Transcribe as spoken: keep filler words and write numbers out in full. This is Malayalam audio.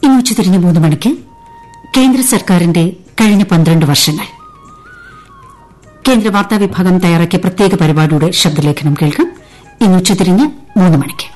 ഇന്ന് ഉച്ചതിരിഞ്ഞ് മൂന്ന് മണിക്ക് കേന്ദ്ര സർക്കാരിന്റെ കഴിഞ്ഞ പന്ത്രണ്ട് വർഷങ്ങൾ കേന്ദ്ര വാർത്താ വിഭാഗം തയ്യാറാക്കിയ പ്രത്യേക പരിപാടിയുടെ ശബ്ദലേഖനം കേൾക്കാം. ഇന്ന് ഉച്ചതിരിഞ്ഞ് മൂന്ന് മണിക്ക്.